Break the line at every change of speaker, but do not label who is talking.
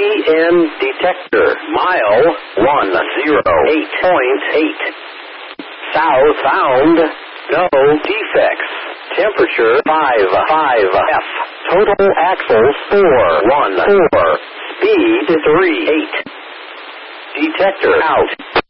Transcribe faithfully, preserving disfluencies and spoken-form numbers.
N detector. Mile one oh eight point eight. South bound. No defects. Temperature five five F. Total axles four one four. Speed three eight. Detector out.